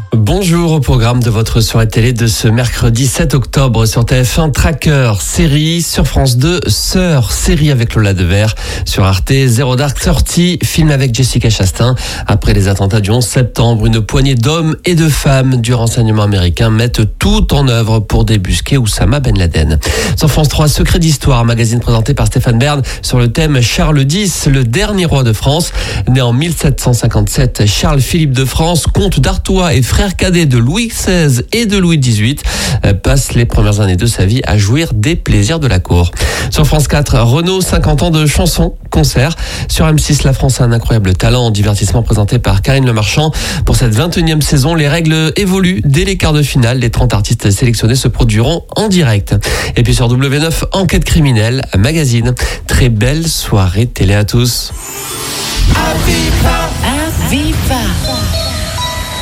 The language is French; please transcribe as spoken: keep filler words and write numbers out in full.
Bonjour, au programme de votre soirée télé de ce mercredi sept octobre sur T F un, Tracker, série sur France deux, Sœur, série avec Lola Devers, sur Arte, Zero Dark Thirty, film avec Jessica Chastain. Après les attentats du onze septembre, une poignée d'hommes et de femmes du renseignement américain mettent tout en œuvre pour débusquer Oussama Ben Laden. Sur France trois, Secret d'Histoire, magazine présenté par Stéphane Bern sur le thème Charles X, le dernier roi de France. Né en mille sept cent cinquante-sept, Charles-Philippe de France, comte d'Artois et frère cadet de Louis seize et de Louis dix-huit, passe les premières années de sa vie à jouir des plaisirs de la cour. Sur France quatre, Renaud, cinquante ans de chansons, concert. Sur M six, La France a un incroyable talent en divertissement présenté par Karine Le Marchand. Pour cette vingt et unième saison, les règles évoluent. Dès les quarts de finale, les trente artistes sélectionnés se produiront en direct. Et puis sur W neuf, Enquête criminelle, magazine. Très belle soirée télé à tous. Aviva. Aviva.